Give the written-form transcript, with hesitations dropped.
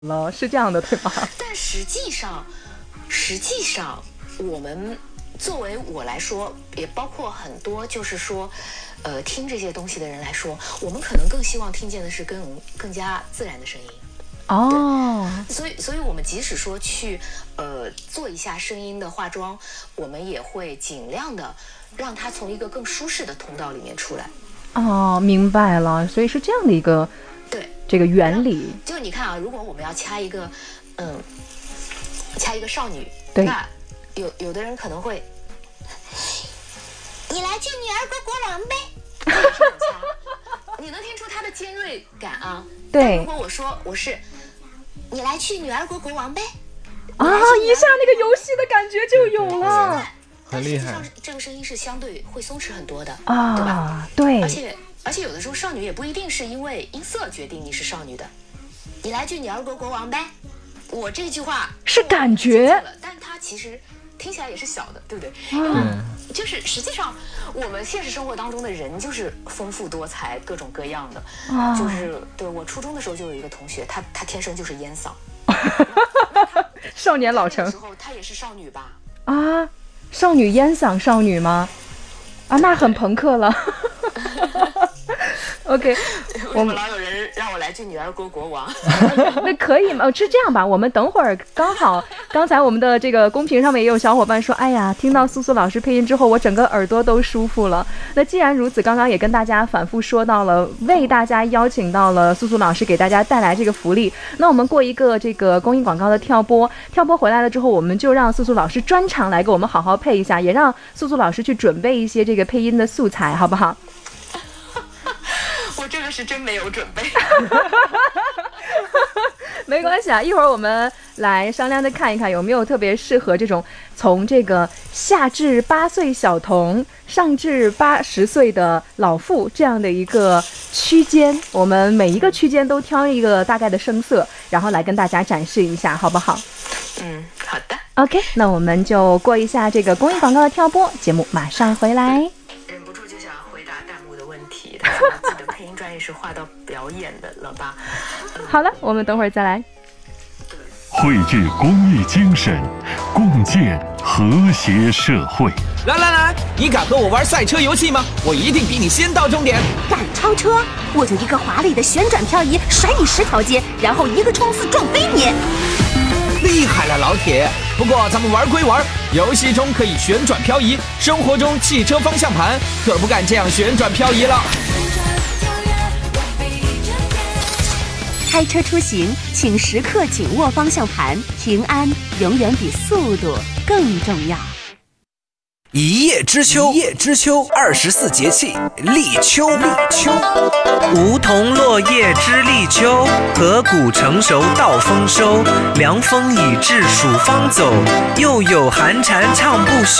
了，是这样的对吧？ 但实际上，我们作为我来说，也包括很多就是说，听这些东西的人来说，我们可能更希望听见的是更加自然的声音。 哦， 所以我们即使说去做一下声音的化妆，我们也会尽量的让它从一个更舒适的通道里面出来。 哦，明白了，所以是这样的一个对这个原理。 就你看啊，如果我们要掐一个少女， 对， 那有的人可能会，你来去女儿国国王呗，这也是很掐，你能听出它的尖锐感啊。 对。 但如果我说我是，你来去女儿国国王呗， 啊，一下那个游戏的感觉就有了， 很厉害。 这个声音是相对会松弛很多的啊， 对吧？ 对。 而且有的时候少女也不一定是因为音色决定你是少女的。你来句女儿国国王呗，我这句话是感觉， 但它其实听起来也是小的，对不对？就是实际上我们现实生活当中的人就是丰富多彩、各种各样的。就是对我初中的时候就有一个同学，他天生就是烟嗓。 少年老成。 那时候她也是少女吧？ 啊，少女烟嗓少女吗？啊，那很朋克了。OK， 为什么老有人让我来句女儿国国王？ 那可以吗？是这样吧，我们等会儿刚好，刚才我们的这个公屏上面也有小伙伴说，哎呀，听到素素老师配音之后，我整个耳朵都舒服了。那既然如此，刚刚也跟大家反复说到了，为大家邀请到了素素老师给大家带来这个福利。那我们过一个这个公益广告的跳播回来了之后，我们就让素素老师专场来给我们好好配一下，也让素素老师去准备一些这个配音的素材，好不好？ 我这个是真没有准备。 没关系啊，一会儿我们来商量的看一看有没有特别适合这种从这个下至8岁小童，上至80岁的老妇这样的一个区间，我们每一个区间都挑一个大概的声色，然后来跟大家展示一下，好不好？ 好的。 OK， 那我们就过一下这个公益广告的跳播，节目马上回来。 忍不住就想回答弹幕的问题，他说自己的配音专业是画到表演的了吧？ 好了，我们等会儿再来。 汇聚公益精神，共建和谐社会。 来，你敢和我玩赛车游戏吗？我一定比你先到终点。 敢超车？我有一个华丽的旋转漂移，甩你10条街，然后一个冲刺撞飞你。 厉害了，老铁！不过咱们玩归玩，游戏中可以旋转漂移，生活中汽车方向盘可不敢这样旋转漂移了。 开车出行，请时刻紧握方向盘，平安永远比速度更重要。 一叶知秋，24节气，立秋。梧桐落叶知立秋，禾谷成熟到丰收。凉风已至暑方走，又有寒蝉唱不休。